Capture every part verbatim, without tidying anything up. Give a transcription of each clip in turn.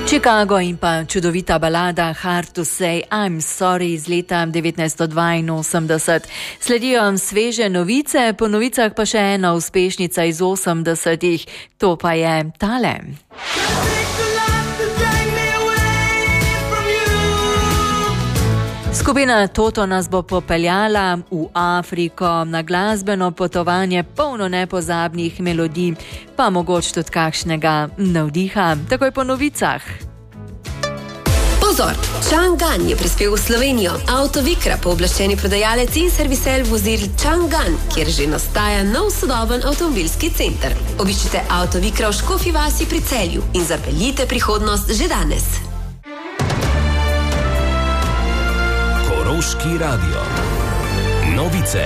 Chicago in pa čudovita balada Hard to Say I'm Sorry iz leta devetnajststo dvainosemdeset. Sledijo sveže novice, po novicah pa še ena uspešnica iz osemdesetih, to pa je tale. Skupina Toto nas bo popeljala v Afriko na glasbeno potovanje polno nepozabnih melodij, pa mogoče tudi kakšnega navdiha. Takoj po novicah. Pozor! Chang'an je prispel v Slovenijo. Autovikra, pooblaščeni prodajalec in servisel vozil Chang'an, kjer že nastaja nov sodoben avtomobilski center. Obiščite Autovikra v Škofji vasi pri Celju in zapeljite prihodnost že danes. Koroški radio. Novice.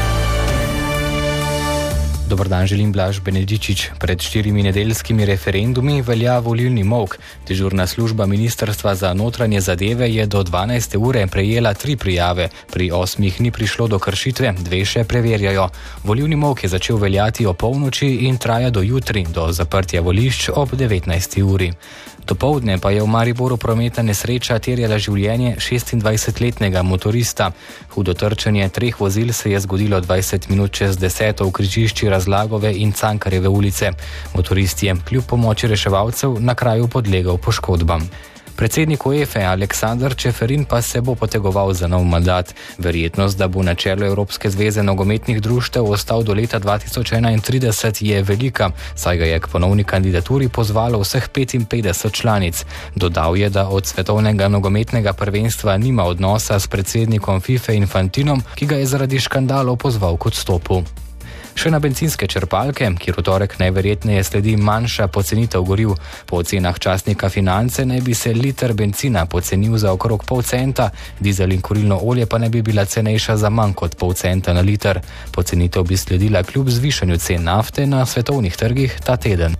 Dobar dan, želim Blaž Benedičič. Pred štirimi nedeljskimi referendumi velja volilni molk. Dežurna služba Ministrstva za notranje zadeve je do dvanajste ure prejela tri prijave. Pri osmih ni prišlo do kršitve, dve še preverjajo. Volilni molk je začel veljati o polnoči in traja do jutri, do zaprtja volišč ob devetnajsti uri. Dopoldne pa je v Mariboru prometna nesreča terjala življenje šestindvajsetletnega motorista. Hudo trčenje treh vozil se je zgodilo dvajset minut čez deseto v križišči Razlagove in Cankarjeve ulice. Motorist je kljub pomoči reševalcev na kraju podlegel poškodbam. Predsednik UEFA Aleksander Čeferin pa se bo potegoval za nov mandat. Verjetnost, da bo na čelu Evropske zveze nogometnih društev ostal do leta dva tisoč enaintrideset, je velika, saj ga je k ponovni kandidaturi pozvalo vseh petinpetdeset članic. Dodal je, da od svetovnega nogometnega prvenstva nima odnosa s predsednikom FIFA Infantinom, ki ga je zaradi škandalov pozval k odstopu. Še na bencinske črpalke, kjer v torek najverjetneje sledi manjša pocenitev goriv. Po ocenah časnika Finance naj bi se liter bencina pocenil za okrog pol centa, dizel in kurilno olje pa naj bi bila cenejša za manj kot pol centa na liter. Pocenitev bi sledila kljub zvišanju cen nafte na svetovnih trgih ta teden.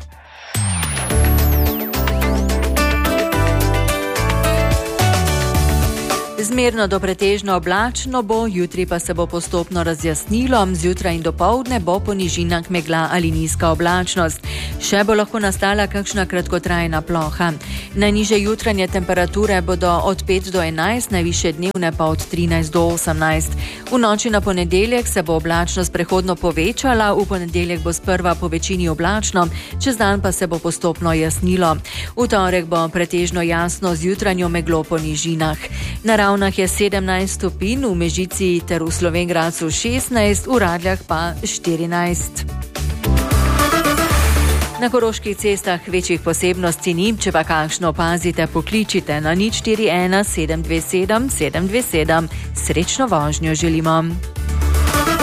Zmerno do pretežno oblačno bo, jutri pa se bo postopno razjasnilo, zjutraj in dopoldne bo po nižinah megla ali nizka oblačnost. Še bo lahko nastala kakšna kratkotrajna ploha. Najnižje jutranje temperature bodo od pet do enajst, najvišje dnevne pa od trinajst do osemnajst. V noči na ponedeljek se bo oblačnost prehodno povečala, v ponedeljek bo sprva po večini oblačno, čez dan pa se bo postopno jasnilo. V torek bo pretežno jasno z jutranjo meglo po nižinah. Na Ravnah je sedemnajst stopinj, v Mežici ter v Slovenj Gradcu šestnajst, v Radljah pa štirinajst. Na koroških cestah večjih posebnosti ni, če pa kakšno opazite, pokličite na nič štiri ena sedem dve sedem sedem dve sedem. Srečno vožnjo želimo.